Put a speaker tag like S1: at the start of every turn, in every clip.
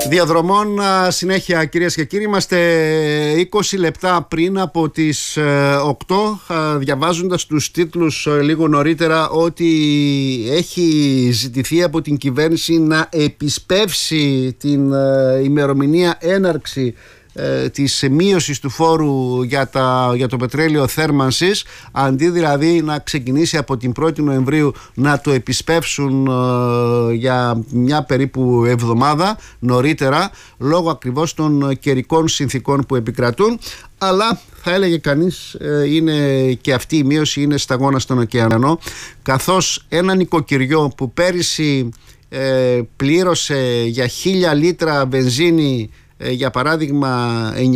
S1: Διαδρομών συνέχεια, κυρίες και κύριοι. Είμαστε 20 λεπτά πριν από τις 8, διαβάζοντας τους τίτλους λίγο νωρίτερα ότι έχει ζητηθεί από την κυβέρνηση να επισπεύσει την ημερομηνία έναρξη της μείωσης του φόρου για το πετρέλαιο θέρμανσης, αντί δηλαδή να ξεκινήσει από την 1η Νοεμβρίου, να το επισπεύσουν για μια περίπου εβδομάδα νωρίτερα, λόγω ακριβώς των καιρικών συνθήκων που επικρατούν. Αλλά θα έλεγε κανείς είναι και αυτή η μείωση είναι σταγόνα στον ωκεανό, καθώς ένα νοικοκυριό που πέρυσι πλήρωσε για 1000 λίτρα βενζίνη, για παράδειγμα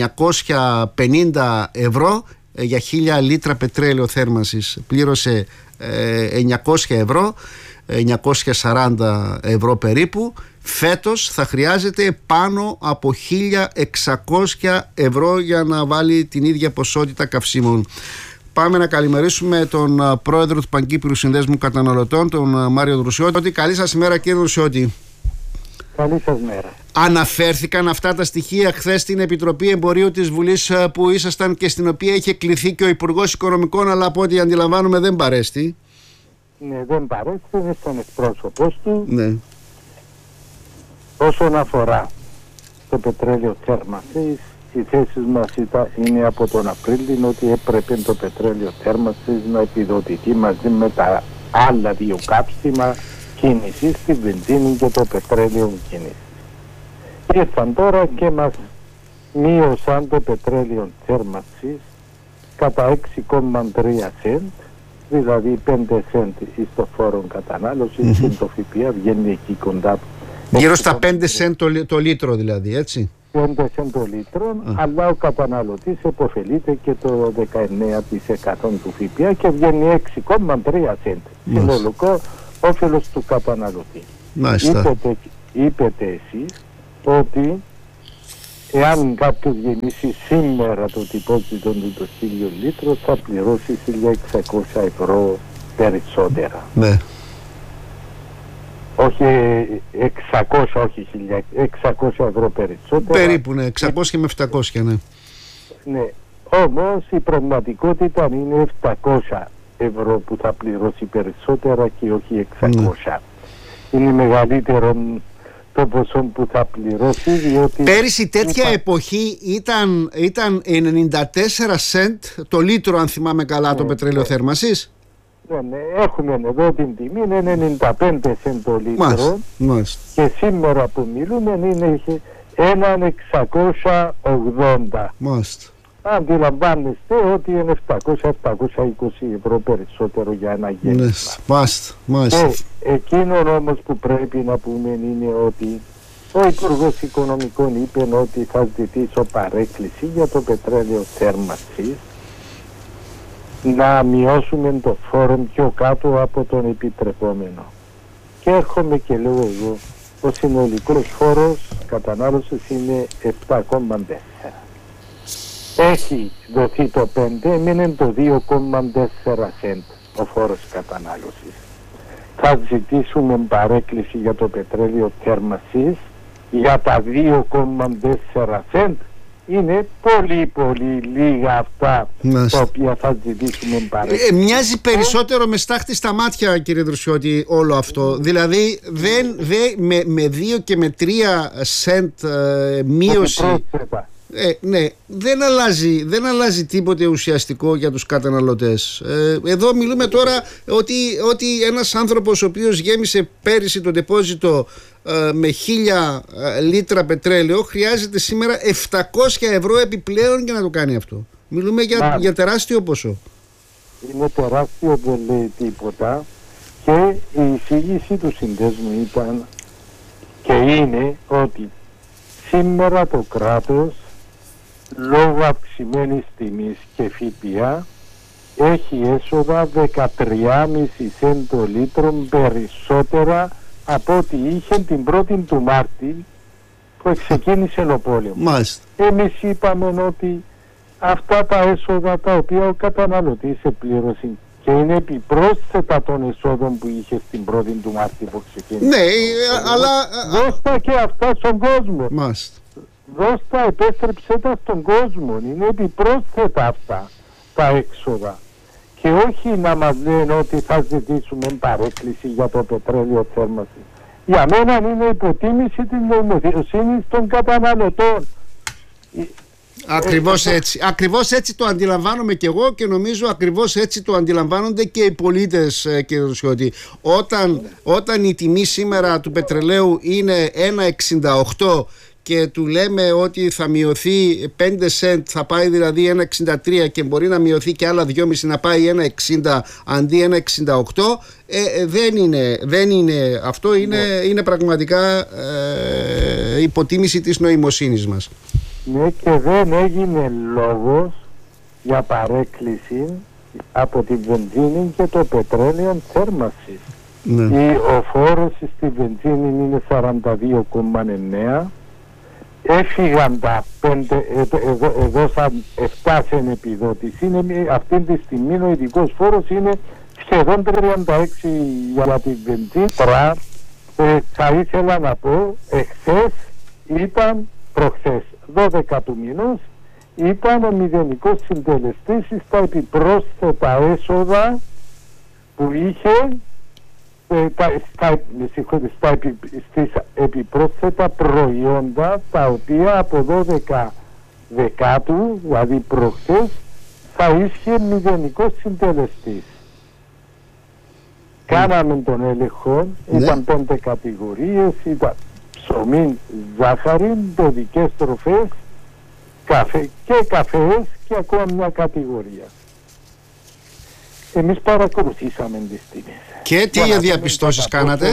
S1: 950 ευρώ, για 1000 λίτρα πετρέλαιο θέρμανσης πλήρωσε 900 ευρώ, 940 ευρώ περίπου. Φέτος θα χρειάζεται πάνω από 1600 ευρώ για να βάλει την ίδια ποσότητα καυσίμων. Πάμε να καλημερίσουμε τον πρόεδρο του Παγκύπριου Συνδέσμου Καταναλωτών, τον Μάριο Δρουσιώτη. Καλή σας ημέρα, κύριε Δρουσιώτη.
S2: Καλή σας μέρα.
S1: Αναφέρθηκαν αυτά τα στοιχεία χθες στην Επιτροπή Εμπορίου της Βουλής που ήσασταν και στην οποία είχε κληθεί και ο Υπουργός Οικονομικών, αλλά από ό,τι αντιλαμβάνομαι δεν παρέστη?
S2: Ναι, δεν παρέστη, είναι στον εκπρόσωπός του.
S1: Ναι.
S2: Όσον αφορά το πετρέλαιο θέρμανσης, οι θέσεις μας είναι από τον Απρίλιο ότι έπρεπε το πετρέλαιο θέρμανσης να επιδοτηθεί μαζί με τα άλλα δύο κάψιμα κίνησης, τη βενζίνη και το πετρέλαιο κίνησης. Ήρθαν τώρα και μας μείωσαν το πετρέλαιο θέρμανσης κατά 6,3 σεντ, δηλαδή 5 σεντ στο φόρο κατανάλωσης, συν το ΦΠΑ βγαίνει εκεί κοντά.
S1: Γύρω στα 5 σεντ το λίτρο δηλαδή, έτσι.
S2: 5 σεντ το λίτρο, αλλά ο καταναλωτής επωφελείται και το 19% του ΦΠΑ και βγαίνει 6,3 σεντ. Συνολικό όφελος του καταναλωτή. Είπετε εσείς ότι εάν κάποιος γεννήσει σήμερα το τυπόζιτο του το 1000 λίτρο θα πληρώσει 1600 ευρώ περισσότερα.
S1: Ναι.
S2: Όχι 600, όχι 1600 ευρώ περισσότερα.
S1: Περίπου, ναι, 600 με 700, ναι.
S2: Ναι, όμως η πραγματικότητα είναι 700 ευρώ που θα πληρώσει περισσότερα και όχι 600. Ναι. Είναι μεγαλύτερο το ποσό που θα πληρώσει, διότι
S1: πέρυσι τέτοια εποχή ήταν 94 σεντ το λίτρο, αν θυμάμαι καλά, το πετρέλαιο θέρμανσης.
S2: Ναι, έχουμε εδώ την τιμή, είναι 95 σεντ το λίτρο. Και σήμερα που μιλούμε είναι 1.680. Αντιλαμβάνεστε ότι είναι 700-720 ευρώ περισσότερο για ένα γέννημα. Εκείνο όμως που πρέπει να πούμε είναι ότι ο Υπουργός Οικονομικών είπε ότι θα ζητήσω παρέκκληση για το πετρέλαιο θέρμανσης, να μειώσουμε το φόρο πιο κάτω από τον επιτρεπόμενο. Και έρχομαι και λέω εγώ, ο συνολικός φόρος κατανάλωσης είναι 7,4. Έχει δοθεί το 5, έμεινε το 2,4 σεντ ο φόρος κατανάλωσης. Θα ζητήσουμε παρέκκληση για το πετρέλαιο θέρμανσης για τα 2,4 σεντ. Είναι πολύ λίγα αυτά τα οποία θα ζητήσουμε παρέκκληση.
S1: Μοιάζει περισσότερο με στάχτη στα μάτια, κύριε Δρουσιώτη, όλο αυτό. Δηλαδή με 2 και με 3 σεντ μείωση. Ναι, δεν αλλάζει τίποτε ουσιαστικό για τους καταναλωτές. Εδώ μιλούμε τώρα ότι ένας άνθρωπος ο οποίος γέμισε πέρυσι το ντεπόζιτο με 1000 λίτρα πετρέλαιο χρειάζεται σήμερα 700 ευρώ επιπλέον για να το κάνει αυτό. Μιλούμε για τεράστιο ποσό.
S2: Είναι τεράστιο, δεν λέει τίποτα, και η εισήγηση του συνδέσμου ήταν και είναι ότι σήμερα το κράτος λόγω αυξημένης τιμής και ΦΠΑ έχει έσοδα 13,5 σεντ το λίτρο περισσότερα από ό,τι είχε την 1η του Μάρτη που ξεκίνησε ο πόλεμος. Εμείς είπαμε ότι αυτά τα έσοδα τα οποία ο καταναλωτής επλήρωσε και είναι επιπρόσθετα των εσόδων που είχε στην 1η του Μάρτη που ξεκίνησε.
S1: Ναι, αλλά...
S2: Δώστα και αυτά στον κόσμο.
S1: Μάλιστα.
S2: Δώστα, επέστρεψε τα στον κόσμο. Είναι επιπρόσθετα αυτά τα έξοδα. Και όχι να μας λένε ότι θα ζητήσουμε παρέκκληση για το πετρέλαιο θέρμανσης. Για μένα είναι υποτίμηση της νοημοσύνης των καταναλωτών.
S1: Ακριβώς έτσι το αντιλαμβάνομαι και εγώ και νομίζω ακριβώς έτσι το αντιλαμβάνονται και οι πολίτες, κύριε Ρουσιώτη. Όταν η τιμή σήμερα του πετρελαίου είναι 1,68 και του λέμε ότι θα μειωθεί 5 σεντ, θα πάει δηλαδή 1,63 και μπορεί να μειωθεί και άλλα 2,5 να πάει 1,60 αντί 1,68, δεν είναι αυτό, είναι πραγματικά υποτίμηση της νοημοσύνης μας.
S2: Ναι, και δεν έγινε λόγος για παρέκκληση από τη βενζίνη και το πετρέλαιο θέρμανσης. Ναι. Ο φόρος στη βενζίνη είναι 42,9. Έφυγαν τα 5, έδωσαν 7 σε επιδότηση. Αυτή τη στιγμή ο ειδικός φόρος είναι σχεδόν 36 για τη βενζίνη. Τώρα θα ήθελα να πω, εχθές ήταν, προχθές 12 του μηνός, ήταν ο μηδενικός συντελεστής στα επιπρόσθετα έσοδα που είχε στις επιπρόσθετα προϊόντα, τα οποία από 12 Δεκάτου, δηλαδή προχθές, θα ίσχυε μηδενικός συντελεστής. Κάναμε τον έλεγχο, ήταν 5 κατηγορίες, ήταν ψωμί, ζάχαρη, παιδικές τροφές, καφές και ακόμα μια κατηγορία. Εμείς παρακολουθήσαμε τις τιμές.
S1: Και τι διαπιστώσεις κάνατε?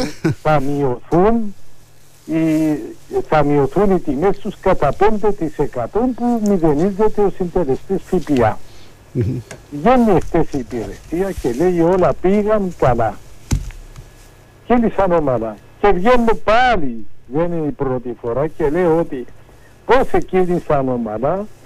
S2: Θα μειωθούν οι τιμές τους κατά 5% που μηδενίζεται ο συντελεστής ΦΠΑ. Βγαίνει χτες η υπηρεσία και λέει όλα πήγαν καλά. Κύλησαν ομαλά. Και βγαίνω πάλι, δεν είναι η πρώτη φορά, και λέω ότι πώς κύλησαν ομαλά,